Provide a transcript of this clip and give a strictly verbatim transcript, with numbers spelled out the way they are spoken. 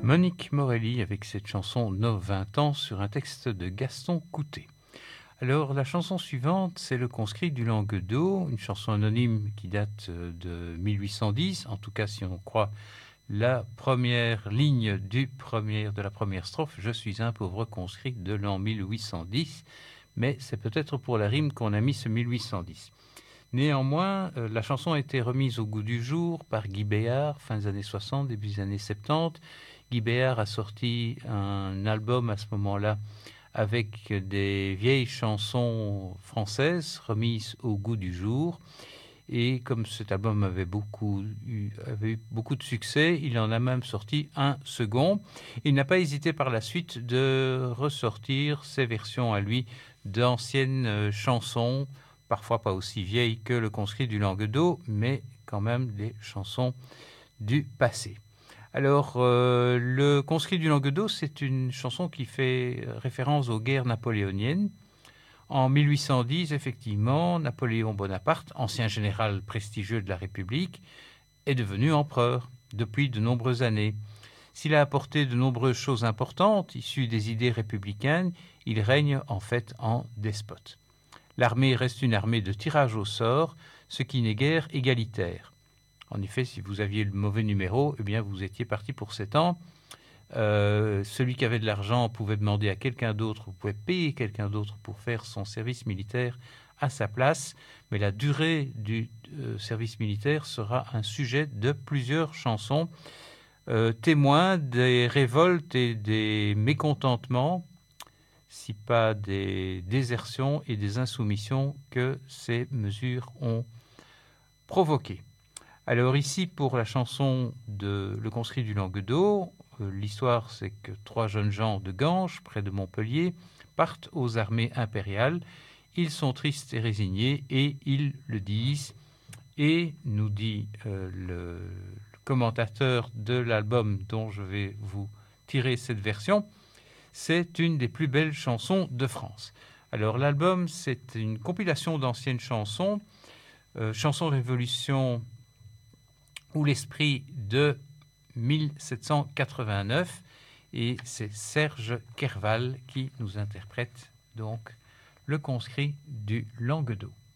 Monique Morelli avec cette chanson Nos vingt ans sur un texte de Gaston Coutet. Alors la chanson suivante, c'est Le Conscrit du Languedoc, une chanson anonyme qui date de mille huit cent dix, en tout cas si on croit la première ligne du premier, de la première strophe, je suis un pauvre conscrit de l'an mille huit cent dix, mais c'est peut-être pour la rime qu'on a mis ce mille huit cent dix. Néanmoins, euh, la chanson a été remise au goût du jour par Guy Béard, fin des années soixante, début des années soixante-dix. Guy Béard a sorti un album à ce moment-là avec des vieilles chansons françaises remises au goût du jour. Et comme cet album avait beaucoup eu, avait eu beaucoup de succès, il en a même sorti un second. Il n'a pas hésité par la suite de ressortir ses versions à lui d'anciennes chansons, parfois pas aussi vieilles que Le Conscrit du Languedoc, mais quand même des chansons du passé. Alors, euh, Le Conscrit du Languedoc, c'est une chanson qui fait référence aux guerres napoléoniennes. En mille huit cent dix, effectivement, Napoléon Bonaparte, ancien général prestigieux de la République, est devenu empereur depuis de nombreuses années. S'il a apporté de nombreuses choses importantes issues des idées républicaines, il règne en fait en despote. L'armée reste une armée de tirage au sort, ce qui n'est guère égalitaire. En effet, si vous aviez le mauvais numéro, eh bien vous étiez parti pour sept ans. Euh, celui qui avait de l'argent pouvait demander à quelqu'un d'autre, vous pouvez payer quelqu'un d'autre pour faire son service militaire à sa place, mais la durée du euh, service militaire sera un sujet de plusieurs chansons, euh, témoins des révoltes et des mécontentements, si pas des désertions et des insoumissions que ces mesures ont provoquées. Alors ici, pour la chanson de Le Conscrit du Languedoc, euh, l'histoire c'est que trois jeunes gens de Ganges, près de Montpellier, partent aux armées impériales. Ils sont tristes et résignés et ils le disent. Et nous dit euh, le, le commentateur de l'album dont je vais vous tirer cette version, c'est une des plus belles chansons de France. Alors l'album, c'est une compilation d'anciennes chansons, euh, chansons révolution ou l'esprit de mille sept cent quatre-vingt-neuf, et c'est Serge Kerval qui nous interprète donc Le Conscrit du Languedoc.